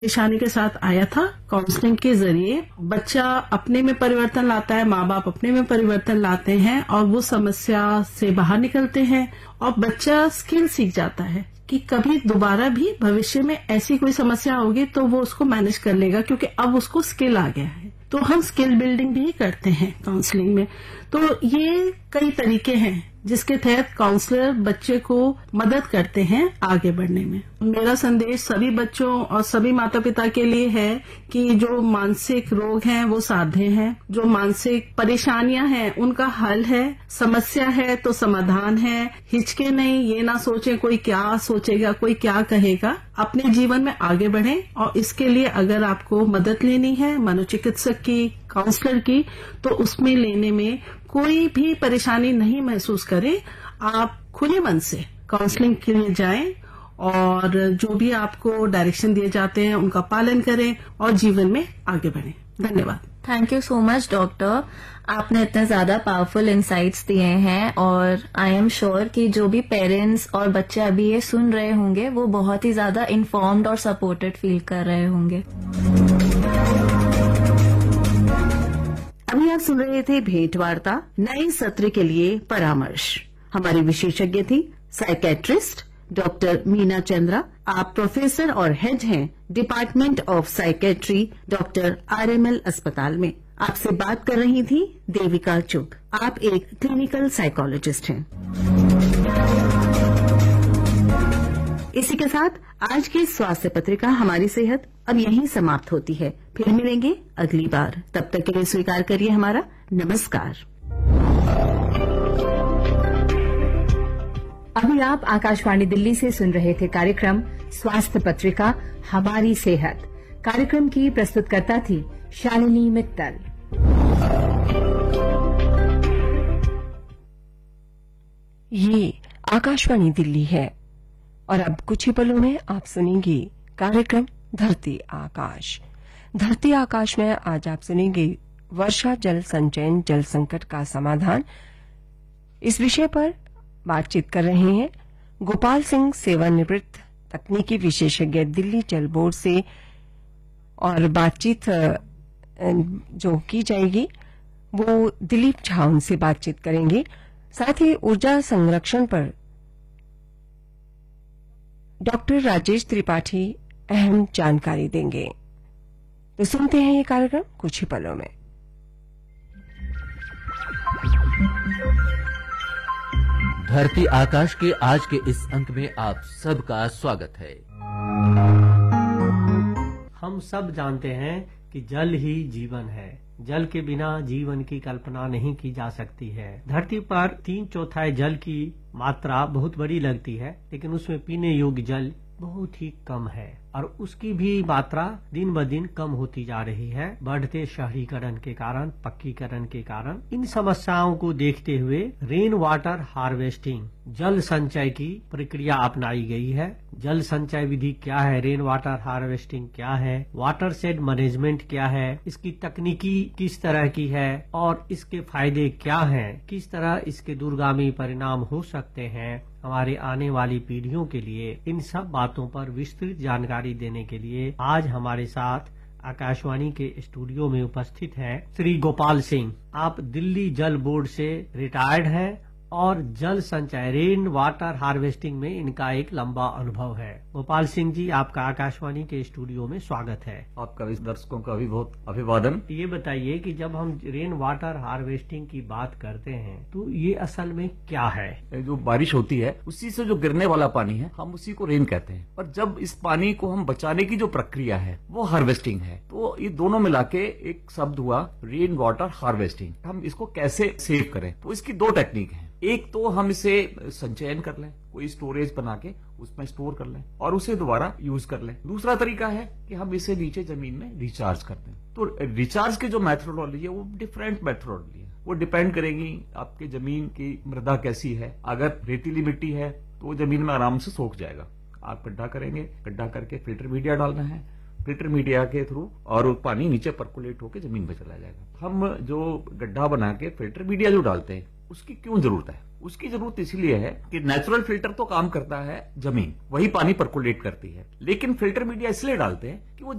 परेशानी के साथ आया था। काउंसलिंग के जरिए बच्चा अपने में परिवर्तन लाता है, माँ बाप अपने में परिवर्तन लाते हैं और वो समस्या से बाहर निकलते हैं और बच्चा स्किल सीख जाता है कि कभी दोबारा भी भविष्य में ऐसी कोई समस्या होगी तो वो उसको मैनेज कर लेगा, क्योंकि अब उसको स्किल आ गया है। तो हम स्किल बिल्डिंग भी करते हैं काउंसलिंग में। तो ये कई तरीके हैं जिसके तहत काउंसलर बच्चे को मदद करते हैं आगे बढ़ने में। मेरा संदेश सभी बच्चों और सभी माता पिता के लिए है कि जो मानसिक रोग हैं वो साध्य हैं, जो मानसिक परेशानियां हैं उनका हल है, समस्या है तो समाधान है। हिचके नहीं, ये ना सोचें कोई क्या सोचेगा, कोई क्या कहेगा। अपने जीवन में आगे बढ़ें और इसके लिए अगर आपको मदद लेनी है मनोचिकित्सक की, काउंसलर की, तो उसमें लेने में कोई भी परेशानी नहीं महसूस करें। आप खुले मन से काउंसलिंग के लिए जाएं और जो भी आपको डायरेक्शन दिए जाते हैं उनका पालन करें और जीवन में आगे बढ़ें। धन्यवाद। Thank you so much doctor, आपने इतने ज्यादा पावरफुल इंसाइट्स दिए हैं और आई एम श्योर कि जो भी पेरेंट्स और बच्चे अभी ये सुन रहे होंगे वो बहुत ही ज्यादा इन्फॉर्म्ड और सपोर्टेड फील कर रहे होंगे। अभी आप सुन रहे थे भेंट वार्ता, नए सत्र के लिए परामर्श। हमारी विशेषज्ञ थी साइकेट्रिस्ट डॉक्टर मीना चंद्रा। आप प्रोफेसर और हेड हैं department of psychiatry doctor RML अस्पताल में। आपसे बात कर रही थी देविका चुग। आप एक क्लिनिकल साइकोलॉजिस्ट हैं। इसी के साथ आज की स्वास्थ्य पत्रिका हमारी सेहत अब यहीं समाप्त होती है। फिर मिलेंगे अगली बार। तब तक के लिए स्वीकार करिए हमारा नमस्कार। अभी आप आकाशवाणी दिल्ली से सुन रहे थे कार्यक्रम स्वास्थ्य पत्रिका हमारी सेहत। कार्यक्रम की प्रस्तुतकर्ता थी शालिनी मित्तल। ये आकाशवाणी दिल्ली है और अब कुछ ही पलों में आप सुनेंगे कार्यक्रम धरती आकाश। धरती आकाश में आज आप सुनेंगे वर्षा जल संचयन, जल संकट का समाधान। इस विषय पर बातचीत कर रहे हैं गोपाल सिंह, सेवानिवृत्त तकनीकी विशेषज्ञ, दिल्ली जल बोर्ड से। और बातचीत जो की जाएगी वो दिलीप झा उनसे बातचीत करेंगे। साथ ही ऊर्जा संरक्षण पर डॉक्टर राजेश त्रिपाठी अहम जानकारी देंगे। तो सुनते हैं ये कार्यक्रम कुछ ही पलों में। धरती आकाश के आज के इस अंक में आप सबका स्वागत है। हम सब जानते हैं कि जल ही जीवन है। जल के बिना जीवन की कल्पना नहीं की जा सकती है। धरती पर 3/4 जल की मात्रा बहुत बड़ी लगती है, लेकिन उसमें पीने योग्य जल बहुत ही कम है और उसकी भी मात्रा दिन ब दिन कम होती जा रही है। बढ़ते शहरीकरण के कारण, पक्कीकरण के कारण, इन समस्याओं को देखते हुए रेन वाटर हार्वेस्टिंग, जल संचय की प्रक्रिया अपनाई गई है। जल संचय विधि क्या है, रेन वाटर हार्वेस्टिंग क्या है, वाटर शेड मैनेजमेंट क्या है, इसकी तकनीकी किस तरह की है और इसके फायदे क्या हैं, किस तरह इसके दूरगामी परिणाम हो सकते हैं हमारे आने वाली पीढ़ियों के लिए, इन सब बातों पर विस्तृत जानकारी देने के लिए आज हमारे साथ आकाशवाणी के स्टूडियो में उपस्थित हैं श्री गोपाल सिंह। आप दिल्ली जल बोर्ड से रिटायर्ड हैं और जल संचय, रेन वाटर हार्वेस्टिंग में इनका एक लंबा अनुभव है। गोपाल सिंह जी, आपका आकाशवाणी के स्टूडियो में स्वागत है। आपका भी दर्शकों का भी बहुत अभिवादन। ये बताइए कि जब हम रेन वाटर हार्वेस्टिंग की बात करते हैं तो ये असल में क्या है? जो बारिश होती है उसी से जो गिरने वाला पानी है हम उसी को रेन कहते हैं, और जब इस पानी को हम बचाने की जो प्रक्रिया है वो हार्वेस्टिंग है। तो ये दोनों मिला के एक शब्द हुआ रेन वाटर हार्वेस्टिंग। हम इसको कैसे सेव करें, तो इसकी दो टेक्निक है। एक तो हम इसे संचयन कर लें, कोई स्टोरेज बना के उसमें स्टोर कर लें और उसे दोबारा यूज कर लें। दूसरा तरीका है कि हम इसे नीचे जमीन में रिचार्ज कर दें। तो रिचार्ज की जो मेथोडोलॉजी है वो डिफरेंट मेथोडोलॉजी है, वो डिपेंड करेगी आपके जमीन की मृदा कैसी है। अगर रेतीली मिट्टी है तो वो जमीन में आराम से सोख जाएगा। आप गड्ढा करेंगे, गड्ढा करके फिल्टर मीडिया डालना है, फिल्टर मीडिया के थ्रू और वो पानी नीचे परकुलेट होकर जमीन में चला जाएगा। हम जो गड्ढा बना के फिल्टर मीडिया जो डालते हैं उसकी क्यों जरूरत है? उसकी जरूरत इसलिए है कि नेचुरल फिल्टर तो काम करता है जमीन, वही पानी परकोलेट करती है, लेकिन फिल्टर मीडिया इसलिए डालते हैं कि वो